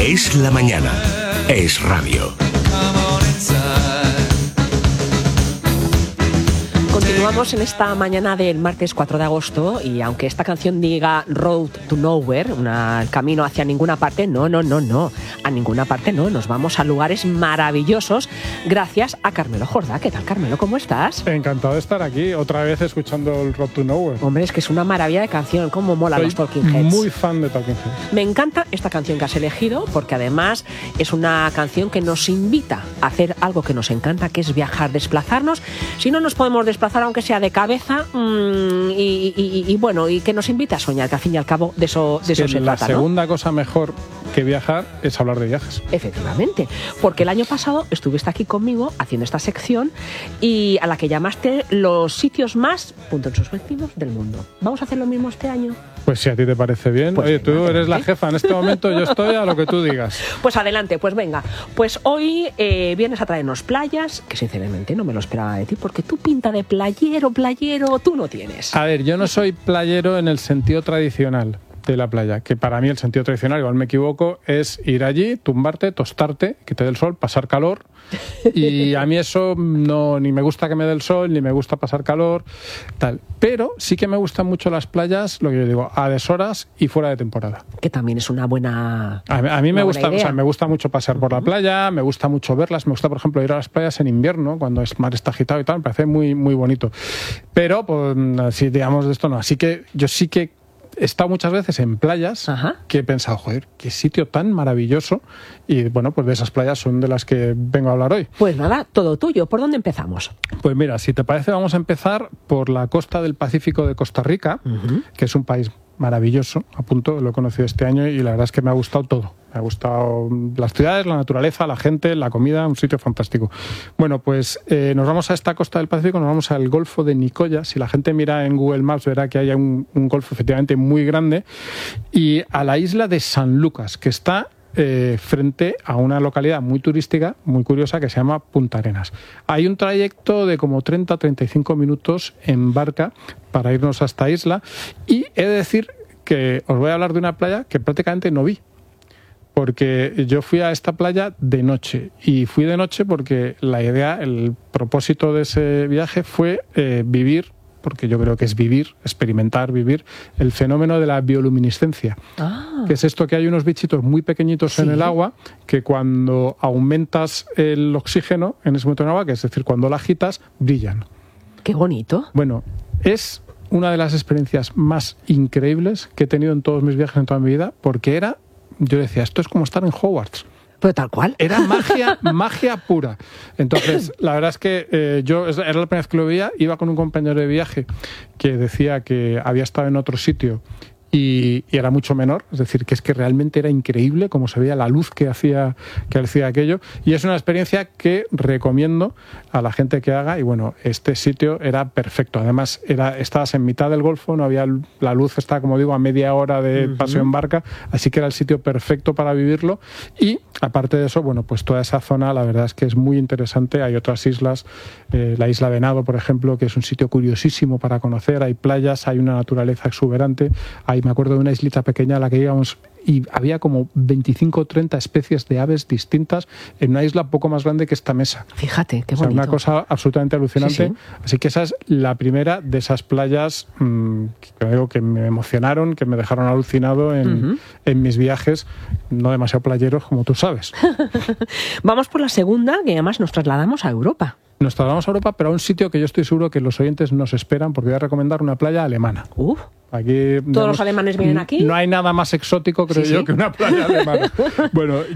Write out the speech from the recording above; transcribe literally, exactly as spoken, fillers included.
Es la mañana. Es radio. Continuamos en esta mañana del martes cuatro de agosto y aunque esta canción diga Road to Nowhere, una, el camino hacia ninguna parte, no, no, no, no, a ninguna parte no, nos vamos a lugares maravillosos gracias a Carmelo Jordá. ¿Qué tal, Carmelo? ¿Cómo estás? Encantado de estar aquí, otra vez escuchando el Road to Nowhere. Hombre, es que es una maravilla de canción, cómo mola los Talking Heads. Muy fan de Talking Heads. Me encanta esta canción que has elegido porque además es una canción que nos invita a hacer algo que nos encanta, que es viajar, desplazarnos. Si no nos podemos desplazar, aunque sea de cabeza, mmm, y, y, y bueno, y que nos invita a soñar, que al fin y al cabo de eso, de eso se la trata, ¿no? segunda cosa mejor que viajar es hablar de viajes. Efectivamente, porque el año pasado estuviste aquí conmigo haciendo esta sección y a la que llamaste los sitios más puntos suspensivos del mundo. ¿Vamos a hacer lo mismo este año? Pues si a ti te parece bien. Pues Oye, venga, tú eres adelante. la jefa en este momento, yo estoy a lo que tú digas. Pues adelante, pues venga. Pues hoy eh, vienes a traernos playas, que sinceramente no me lo esperaba de ti, porque tú pinta de playero, playero, tú no tienes. A ver, yo no soy playero en el sentido tradicional de la playa, que para mí el sentido tradicional, igual me equivoco, es ir allí, tumbarte, tostarte, que te dé el sol, pasar calor, y a mí eso no, ni me gusta que me dé el sol, ni me gusta pasar calor, tal. Pero sí que me gustan mucho las playas, lo que yo digo, a deshoras y fuera de temporada. Que también es una buena A mí, a mí me una gusta, buena o sea, idea. me gusta mucho pasear por la playa, me gusta mucho verlas, me gusta, por ejemplo, ir a las playas en invierno, cuando el mar está agitado y tal, me parece muy, muy bonito. Pero, pues, así digamos de esto no. Así que yo sí que he estado muchas veces en playas. Ajá. Que he pensado, joder, qué sitio tan maravilloso. Y bueno, pues de esas playas son de las que vengo a hablar hoy. Pues nada, todo tuyo. ¿Por dónde empezamos? Pues mira, si te parece, vamos a empezar por la costa del Pacífico de Costa Rica, Uh-huh. que es un país maravilloso, a punto, lo he conocido este año y la verdad es que me ha gustado todo. Me ha gustado las ciudades, la naturaleza, la gente, la comida, un sitio fantástico. Bueno, pues eh, nos vamos a esta costa del Pacífico, nos vamos al Golfo de Nicoya. Si la gente mira en Google Maps verá que hay un, un golfo efectivamente muy grande, y a la isla de San Lucas, que está Eh, frente a una localidad muy turística, muy curiosa, que se llama Punta Arenas. Hay un trayecto de como treinta a treinta y cinco minutos en barca para irnos a esta isla, y he de decir que os voy a hablar de una playa que prácticamente no vi, porque yo fui a esta playa de noche, y fui de noche porque la idea, el propósito de ese viaje fue eh, vivir, porque yo creo que es vivir, experimentar, vivir, el fenómeno de la bioluminiscencia. Ah. Que es esto, que hay unos bichitos muy pequeñitos Sí. en el agua, que cuando aumentas el oxígeno en ese momento en el agua, que es decir, cuando la agitas, brillan. Qué bonito. Bueno, es una de las experiencias más increíbles que he tenido en todos mis viajes, en toda mi vida, porque era, yo decía, esto es como estar en Hogwarts. Pero tal cual. Era magia, magia pura. Entonces, la verdad es que eh, yo, era la primera vez que lo veía, iba con un compañero de viaje que decía que había estado en otro sitio y, y era mucho menor, es decir, que es que realmente era increíble cómo se veía la luz que hacía, que hacía aquello, y es una experiencia que recomiendo a la gente que haga. Y bueno, este sitio era perfecto, además era, estabas en mitad del golfo, no había, la luz está, como digo, a media hora de Uh-huh. paseo en barca, así que era el sitio perfecto para vivirlo. Y aparte de eso, bueno, pues toda esa zona la verdad es que es muy interesante. Hay otras islas, eh, la isla Venado, por ejemplo, que es un sitio curiosísimo para conocer. Hay playas, hay una naturaleza exuberante. Hay, me acuerdo de una islita pequeña a la que íbamos y había como veinticinco o treinta especies de aves distintas en una isla poco más grande que esta mesa. Fíjate, qué O sea, bonito. una cosa absolutamente alucinante. Sí, sí. Así que esa es la primera de esas playas mmm, que, digo, que me emocionaron, que me dejaron alucinado en, Uh-huh. en mis viajes, no demasiado playeros, como tú sabes. Vamos por la segunda, que además nos trasladamos a Europa. Nos trasladamos a Europa, pero a un sitio que yo estoy seguro que los oyentes nos esperan, porque voy a recomendar una playa alemana. Uf. Aquí, ¿Todos digamos, los alemanes vienen aquí? No hay nada más exótico, creo Sí, yo, sí. que una playa alemana. Bueno,